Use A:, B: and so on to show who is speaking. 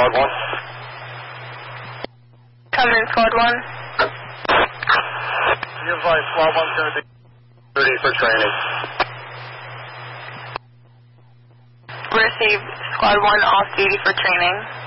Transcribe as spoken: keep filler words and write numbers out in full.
A: Squad one.
B: Come in, Squad one.
A: You advise Squad one's going to be ready for training.
B: Receive Squad one off duty for training.